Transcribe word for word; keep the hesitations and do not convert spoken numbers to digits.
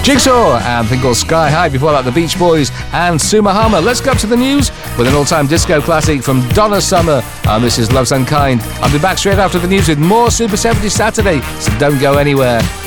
Jigsaw and a thing called Sky High. Before that, the Beach Boys and Sumahama. Let's go up to the news with an all-time disco classic from Donna Summer. And this is Love's Unkind. I'll be back straight after the news with more Super seventies Saturday, so don't go anywhere.